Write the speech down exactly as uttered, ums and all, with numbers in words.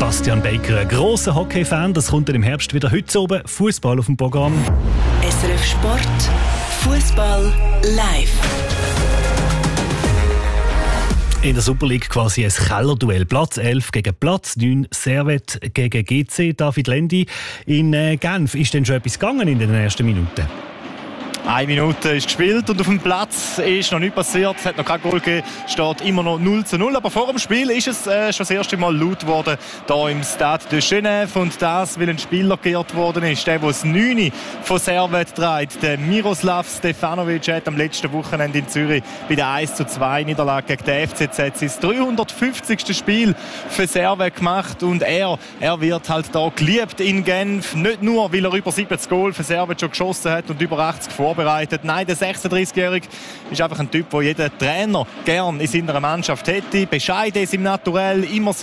Bastian Baker, ein grosser Hockey-Fan. Das kommt dann im Herbst wieder. Heute oben Fußball auf dem Programm. S R F Sport, Fußball live. In der Super League quasi ein Kellerduell. Platz elf gegen Platz neun, Servette gegen G C. David Lendi, in äh, Genf ist denn schon etwas gegangen in den ersten Minuten? Eine Minute ist gespielt und auf dem Platz ist noch nichts passiert. Es hat noch kein Goal gegeben, steht immer noch null zu null. Aber vor dem Spiel ist es äh, schon das erste Mal laut geworden hier im Stade de Genève. Und das, weil ein Spieler geehrt worden ist. Der, der das neun von Servette trägt, der Miroslav Stefanovic, hat am letzten Wochenende in Zürich bei der eins zu zwei Niederlage gegen den F C Z sein dreihundertfünfzigste Spiel für Servette gemacht. Und er, er wird halt hier geliebt in Genf. Nicht nur, weil er über siebzig Goal für Servette schon geschossen hat und über achtzig vorbereitet. Nein, der sechsunddreißigjährige ist einfach ein Typ, den jeder Trainer gern in seiner Mannschaft hätte. Bescheiden ist im Naturell, immer